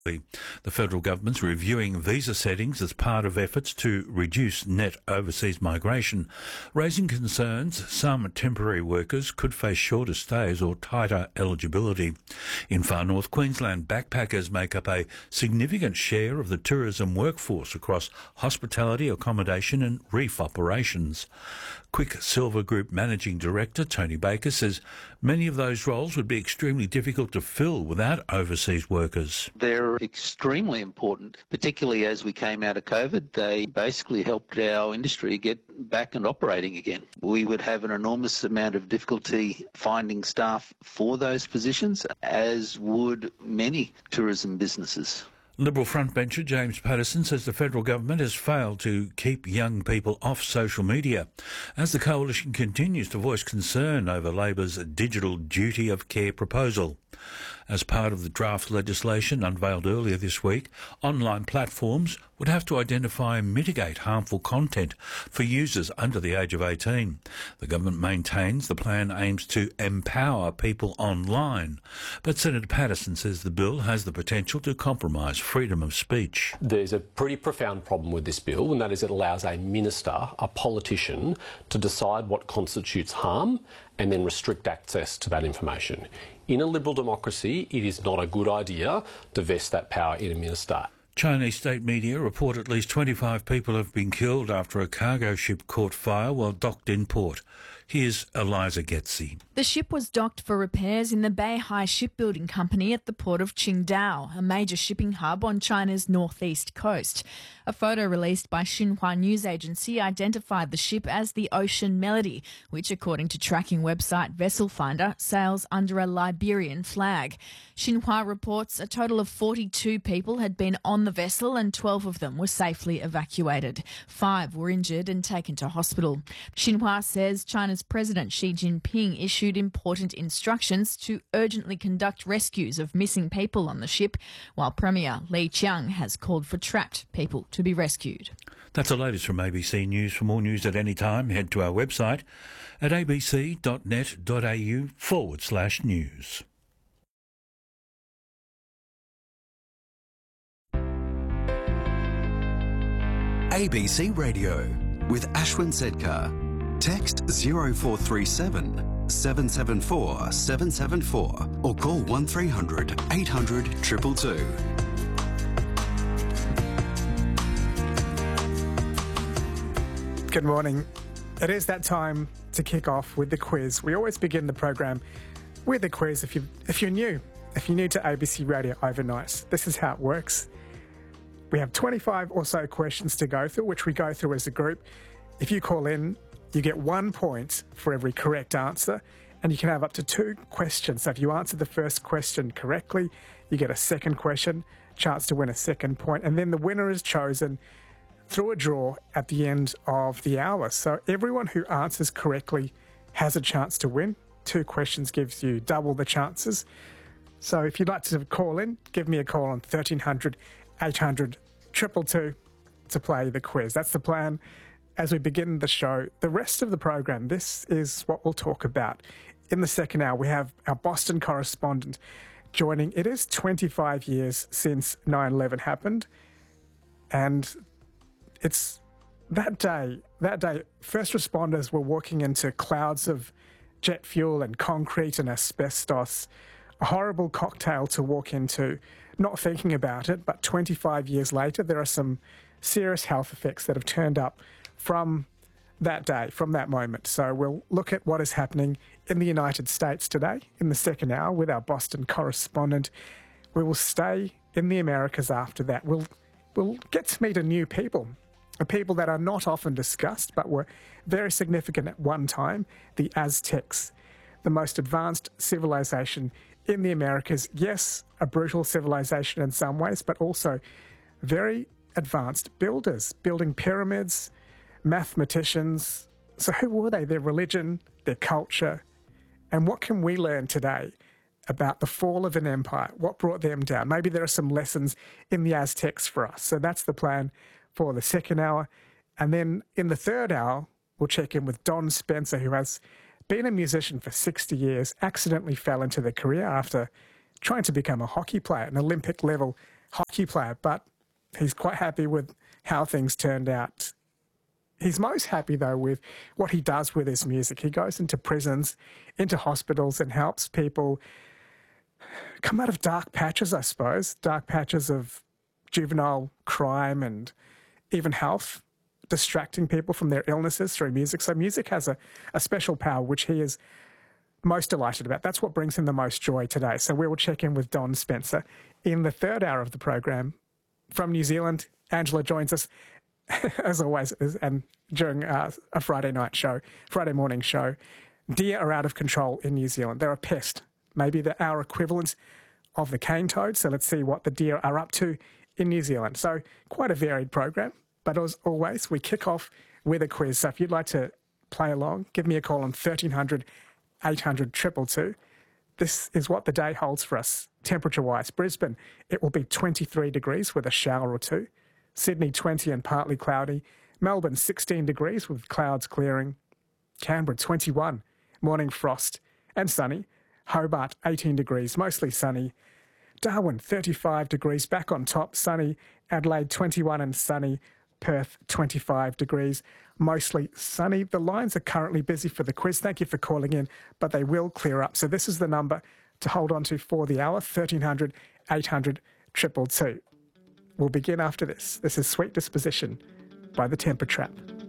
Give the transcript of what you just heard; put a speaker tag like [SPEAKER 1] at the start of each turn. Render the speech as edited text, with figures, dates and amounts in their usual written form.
[SPEAKER 1] The federal government's reviewing visa settings as part of efforts to reduce net overseas migration, raising concerns some temporary workers could face shorter stays or tighter eligibility. In far north Queensland, backpackers make up a significant share of the tourism workforce across hospitality, accommodation and reef operations. Quicksilver Group Managing Director Tony Baker says many of those roles would be extremely difficult to fill without overseas workers.
[SPEAKER 2] They're extremely important, particularly as we came out of COVID. They basically helped our industry get back and operating again. We would have an enormous amount of difficulty finding staff for those positions, as would many tourism businesses.
[SPEAKER 1] Liberal frontbencher James Patterson says the federal government has failed to keep young people off social media as the coalition continues to voice concern over Labor's digital duty of care proposal. As part of the draft legislation unveiled earlier this week, online platforms would have to identify and mitigate harmful content for users under the age of 18. The government maintains the plan aims to empower people online, but Senator Patterson says the bill has the potential to compromise freedom of speech.
[SPEAKER 3] There's a pretty profound problem with this bill, and that is it allows a minister, a politician, to decide what constitutes harm and then restrict access to that information. In a liberal democracy, it is not a good idea to vest that power in a minister.
[SPEAKER 1] Chinese state media report at least 25 people have been killed after a cargo ship caught fire while docked in port. Here's Eliza Getzi.
[SPEAKER 4] The ship was docked for repairs in the Beihai Shipbuilding Company at the port of Qingdao, a major shipping hub on China's northeast coast. A photo released by Xinhua News Agency identified the ship as the Ocean Melody, which, according to tracking website Vessel Finder, sails under a Liberian flag. Xinhua reports a total of 42 people had been on the vessel and 12 of them were safely evacuated. 5 were injured and taken to hospital. Xinhua says China's President Xi Jinping issued important instructions to urgently conduct rescues of missing people on the ship, while Premier Li Qiang has called for trapped people to be rescued.
[SPEAKER 1] That's the latest from ABC News. For more news at any time, head to our website at abc.net.au/news.
[SPEAKER 5] ABC Radio with Ashwin Sedkar. Text 0437 774 774 or call 1300 800 222.
[SPEAKER 6] Good morning. It is that time to kick off with the quiz. We always begin the program with a quiz. If you're new to ABC Radio Overnight, this is how it works. We have 25 or so questions to go through, which we go through as a group. If you call in, you get 1 point for every correct answer, and you can have up to 2 questions. So if you answer the first question correctly, you get a second question, chance to win a second point, and then the winner is chosen through a draw at the end of the hour. So everyone who answers correctly has a chance to win. 2 questions gives you double the chances. So if you'd like to call in, give me a call on 1300 800 222 to play the quiz. That's the plan as we begin the show. The rest of the program, this is what we'll talk about. In the second hour, we have our Boston correspondent joining. It is 25 years since 9/11 happened, and it's that day, first responders were walking into clouds of jet fuel and concrete and asbestos, a horrible cocktail to walk into, not thinking about it, but 25 years later, there are some serious health effects that have turned up from that day, from that moment. So we'll look at what is happening in the United States today in the second hour with our Boston correspondent. We will stay in the Americas after that. We'll get to meet a new people that are not often discussed but were very significant at one time, the Aztecs, the most advanced civilization in the Americas. Yes, a brutal civilization in some ways, but also very advanced builders, building pyramids, mathematicians. So who were they? Their religion, their culture, and what can we learn today about the fall of an empire? What brought them down? Maybe there are some lessons in the Aztecs for us. So that's the plan for the second hour. And then in the third hour, we'll check in with Don Spencer, who has been a musician for 60 years, accidentally fell into the career after trying to become a hockey player, an Olympic-level hockey player, but he's quite happy with how things turned out. He's most happy, though, with what he does with his music. He goes into prisons, into hospitals, and helps people come out of dark patches, I suppose, dark patches of juvenile crime and even health, distracting people from their illnesses through music. So music has a special power, which he is most delighted about. That's what brings him the most joy today. So we will check in with Don Spencer in the third hour of the program. From New Zealand, Angela joins us, as always, and during a Friday morning show. Deer are out of control in New Zealand. They're a pest. Maybe they're our equivalent of the cane toad. So let's see what the deer are up to in New Zealand. So quite a varied program. But as always, we kick off with a quiz. So if you'd like to play along, give me a call on 1300 800 222. This is what the day holds for us, temperature-wise. Brisbane, it will be 23 degrees with a shower or two. Sydney, 20 and partly cloudy. Melbourne, 16 degrees with clouds clearing. Canberra, 21, morning frost and sunny. Hobart, 18 degrees, mostly sunny. Darwin, 35 degrees, back on top, sunny. Adelaide, 21 and sunny. Perth, 25 degrees, mostly sunny. The lines are currently busy for the quiz. Thank you for calling in, but they will clear up. So this is the number to hold on to for the hour, 1300 800 222. We'll begin after this. This is Sweet Disposition by The Temper Trap.